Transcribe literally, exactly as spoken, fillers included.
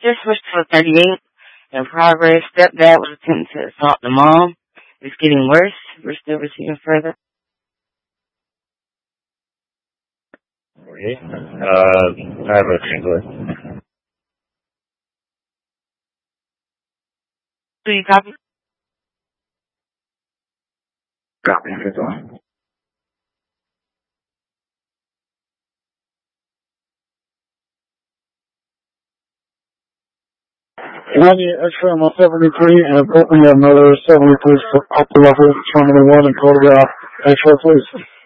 Just switched to a thirty-eight. In progress, stepdad was attempting to assault the mom. It's getting worse. We're still receiving further. Okay. Uh, I have a translator. Do you copy? Copy. That's all. ninety X-ray on seventy-three, and apparently another seventy-three for upper level terminal one and Cody off. X-ray, please.